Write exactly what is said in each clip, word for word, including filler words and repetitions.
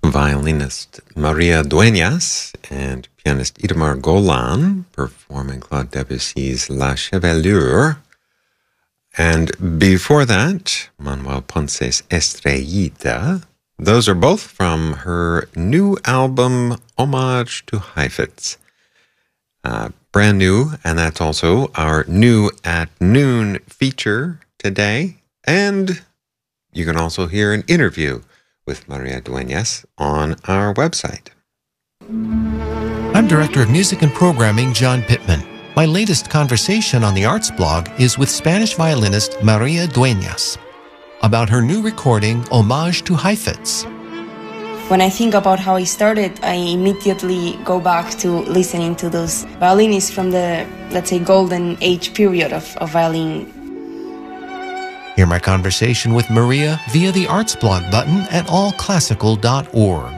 violinist Maria Dueñas and pianist Itamar Golan performing Claude Debussy's La Chevelure. And before that, Manuel Ponce's Estrellita. Those are both from her new album, Homage to Heifetz. Uh, brand new, and that's also our new At Noon feature today. And you can also hear an interview with Maria Dueñas on our website. I'm Director of Music and Programming, John Pittman. My latest conversation on the Arts blog is with Spanish violinist Maria Dueñas about her new recording, Homage to Heifetz. When I think about how I started, I immediately go back to listening to those violinists from the, let's say, golden age period of, of violin. Hear my conversation with Maria via the Arts blog button at all classical dot org.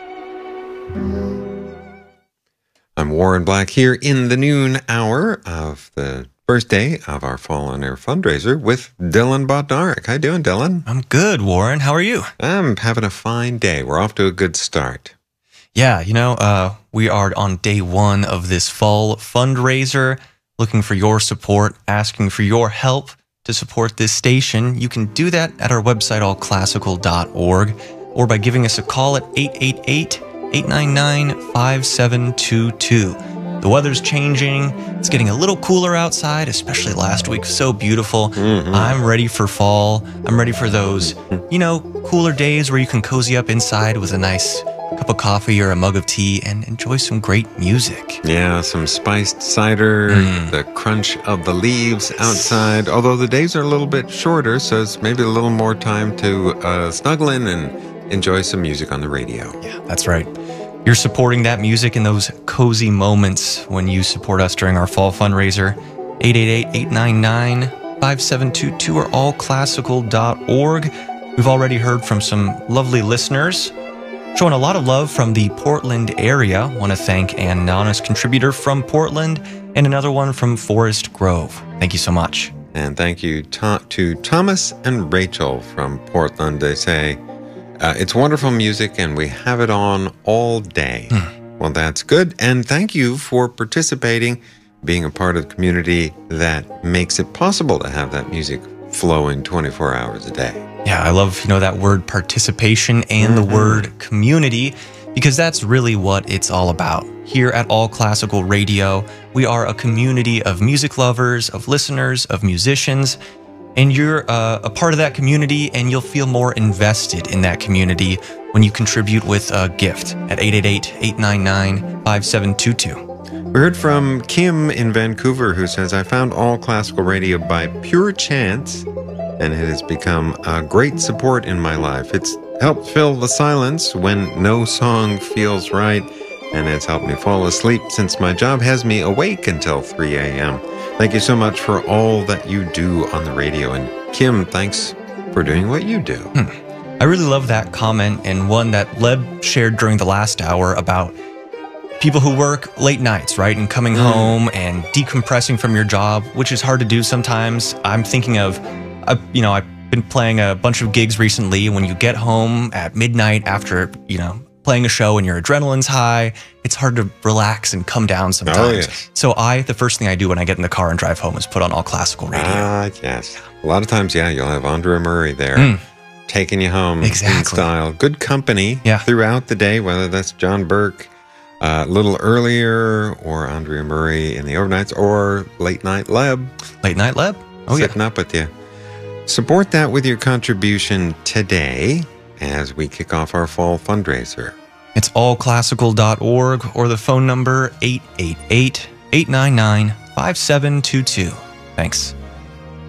I'm Warren Black here in the noon hour of the first day of our Fall on Air fundraiser with Dylan Bodnarik. How you doing, Dylan? I'm good, Warren. How are you? I'm having a fine day. We're off to a good start. Yeah, you know, uh, we are on day one of this fall fundraiser, looking for your support, asking for your help to support this station. You can do that at our website, all classical dot org, or by giving us a call at eight eight eight, eight nine nine, five seven two two. The weather's changing. It's getting a little cooler outside, especially last week. So beautiful. Mm-hmm. I'm ready for fall. I'm ready for those, you know, cooler days where you can cozy up inside with a nice cup of coffee or a mug of tea and enjoy some great music. Yeah, some spiced cider, mm. the crunch of the leaves outside. Although the days are a little bit shorter, so it's maybe a little more time to uh, snuggle in and enjoy some music on the radio. Yeah, that's right. You're supporting that music in those cozy moments when you support us during our fall fundraiser. eight eight eight, eight nine nine, five seven two two or all classical dot org. We've already heard from some lovely listeners, showing a lot of love from the Portland area. I want to thank an anonymous contributor from Portland and another one from Forest Grove. Thank you so much. And thank you to, to Thomas and Rachel from Portland. They say, Uh, it's wonderful music, and we have it on all day. Mm. Well, that's good. And thank you for participating, being a part of the community that makes it possible to have that music flowing twenty-four hours a day. Yeah, I love, you know, that word participation and mm-hmm. the word community, because that's really what it's all about. Here at All Classical Radio, we are a community of music lovers, of listeners, of musicians. And you're uh, a part of that community, and you'll feel more invested in that community when you contribute with a gift at eight eight eight, eight nine nine, five seven two two. We heard from Kim in Vancouver, who says, I found All Classical Radio by pure chance, and it has become a great support in my life. It's helped fill the silence when no song feels right, and it's helped me fall asleep since my job has me awake until three a.m. Thank you so much for all that you do on the radio. And Kim, thanks for doing what you do. Hmm. I really love that comment, and one that Leb shared during the last hour about people who work late nights, right? And coming mm. home and decompressing from your job, which is hard to do sometimes. I'm thinking of, uh, you know, I've been playing a bunch of gigs recently. When you get home at midnight after, you know, playing a show and your adrenaline's high, it's hard to relax and come down sometimes. Oh, yes. So I, the first thing I do when I get in the car and drive home is put on All Classical Radio. Ah, yes. A lot of times, yeah, you'll have Andrea Murray there mm. taking you home exactly. in style. Good company yeah. throughout the day, whether that's John Burke uh, a little earlier or Andrea Murray in the overnights or Late Night Leb. Late Night Leb? Oh, sitting yeah. up with you. Support that with your contribution today as we kick off our fall fundraiser. It's all classical dot org or the phone number eight eight eight, eight nine nine, five seven two two. Thanks.